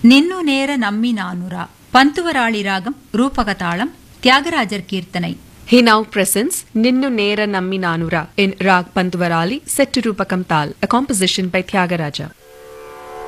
நின்னு நேர நம்மி நானுரா பந்துவராளி ராகம் ரூபகதாளம் தியாகராஜர் கீர்த்தனை. He now presents Ninnu Nera Nammi Nanura in Rag Panduvarali set to Rupakam Tal, a composition by Tyagaraja.